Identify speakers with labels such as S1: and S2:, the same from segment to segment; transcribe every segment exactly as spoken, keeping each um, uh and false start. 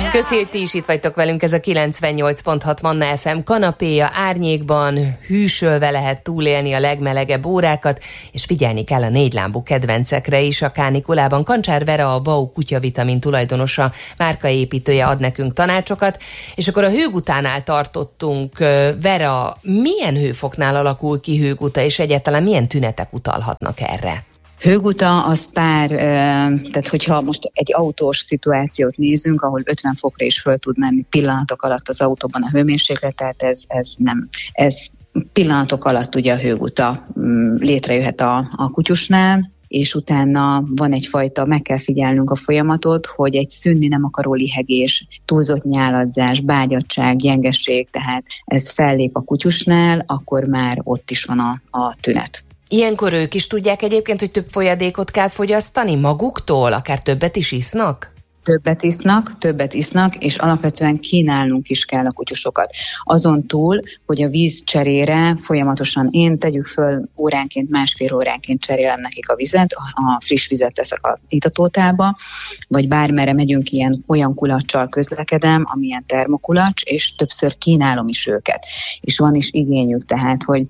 S1: Köszi, hogy ti is itt vagytok velünk, ez a kilencvennyolc pont hat Manna ef em kanapéja, árnyékban, hűsölve lehet túlélni a legmelegebb órákat, és figyelni kell a négylábú kedvencekre is a kánikulában. Kancsár Vera, a Wow kutyavitamin tulajdonosa, márkaépítője ad nekünk tanácsokat, és akkor a hőgutánál tartottunk. Vera, milyen hőfoknál alakul ki hőguta, és egyáltalán milyen tünetek utalhatnak erre?
S2: Hőguta az pár, tehát hogyha most egy autós szituációt nézünk, ahol ötven fokra is föl tud menni pillanatok alatt az autóban a hőmérséklet, tehát ez, ez nem, ez pillanatok alatt ugye a hőguta létrejöhet a, a kutyusnál, és utána van egyfajta, meg kell figyelnünk a folyamatot, hogy egy szűnni nem akaró lihegés, túlzott nyáladzás, bágyadtság, gyengesség, tehát ez fellép a kutyusnál, akkor már ott is van a, a tünet.
S1: Ilyenkor ők is tudják egyébként, hogy több folyadékot kell fogyasztani maguktól, akár többet is isznak?
S2: Többet isznak, többet isznak, és alapvetően kínálnunk is kell a kutyusokat. Azon túl, hogy a víz cserére folyamatosan én tegyük föl óránként, másfél óránként cserélem nekik a vizet, a friss vizet teszek a itatótába, vagy bármerre megyünk, ilyen olyan kulaccsal közlekedem, amilyen termokulacs, és többször kínálom is őket. És van is igényük, tehát, hogy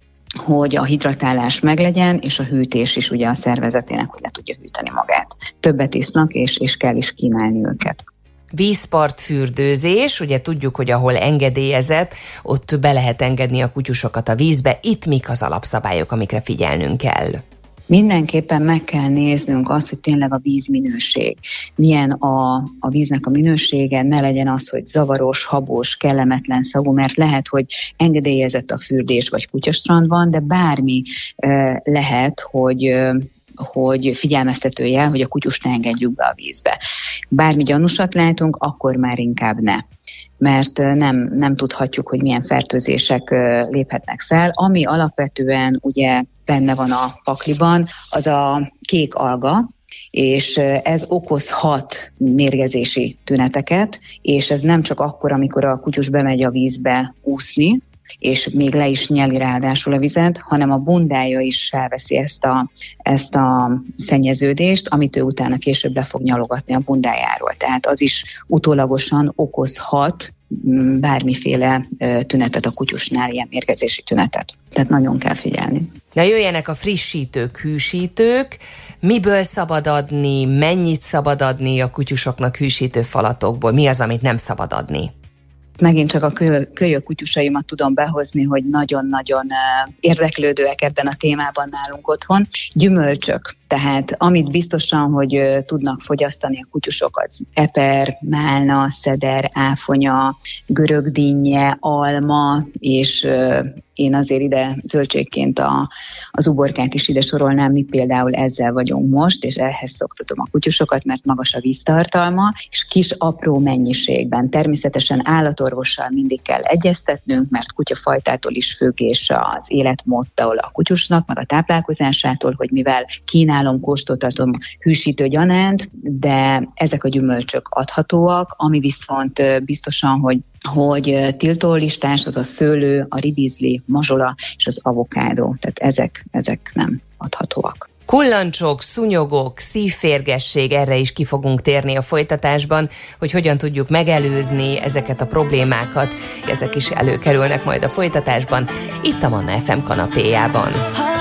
S2: hogy a hidratálás meglegyen, és a hűtés is ugye a szervezetének, hogy le tudja hűteni magát. Többet isznak, és, és kell is kínálni őket.
S1: Vízpartfürdőzés, ugye tudjuk, hogy ahol engedélyezett, ott be lehet engedni a kutyusokat a vízbe. Itt mik az alapszabályok, amikre figyelnünk kell?
S2: Mindenképpen meg kell néznünk azt, hogy tényleg a vízminőség. Milyen a, a víznek a minősége, ne legyen az, hogy zavaros, habos, kellemetlen szagú, mert lehet, hogy engedélyezett a fürdés vagy kutyastrand van, de bármi uh, lehet, hogy... Uh, hogy figyelmeztető jel, hogy a kutyust ne engedjük be a vízbe. Bármi gyanúsat látunk, akkor már inkább ne. Mert nem, nem tudhatjuk, hogy milyen fertőzések léphetnek fel. Ami alapvetően ugye benne van a pakliban, az a kék alga, és ez okozhat mérgezési tüneteket, és ez nem csak akkor, amikor a kutyus bemegy a vízbe úszni, és még le is nyeli ráadásul a vizet, hanem a bundája is felveszi ezt a, ezt a szennyeződést, amit ő utána később le fog nyalogatni a bundájáról. Tehát az is utólagosan okozhat bármiféle tünetet a kutyusnál, ilyen mérgezési tünetet. Tehát nagyon kell figyelni.
S1: Na jöjjenek a frissítők, hűsítők. Miből szabad adni, mennyit szabad adni a kutyusoknak hűsítő falatokból? Mi az, amit nem szabad adni?
S2: Megint csak a kölyök kutyusaimat tudom behozni, hogy nagyon-nagyon érdeklődőek ebben a témában nálunk otthon. Gyümölcsök, tehát amit biztosan, hogy tudnak fogyasztani a kutyusok, az eper, málna, szeder, áfonya, görögdinnye, alma, és én azért ide zöldségként a, az uborkát is ide sorolnám, mi például ezzel vagyunk most, és ehhez szoktatom a kutyusokat, mert magas a víztartalma, és kis apró mennyiségben. Természetesen állatorvossal mindig kell egyeztetnünk, mert kutyafajtától is függ, és az életmódtól a kutyusnak, meg a táplálkozásától, hogy mivel kínálom, kóstoltatom hűsítő gyanánt, de ezek a gyümölcsök adhatóak, ami viszont biztosan, hogy hogy tiltólistás, az a szőlő, a ribizli, mazsola és az avokádó. Tehát ezek, ezek nem adhatóak.
S1: Kullancsok, szúnyogok, szívférgesség, erre is ki fogunk térni a folytatásban, hogy hogyan tudjuk megelőzni ezeket a problémákat. Ezek is előkerülnek majd a folytatásban, itt a Manna ef em kanapéjában.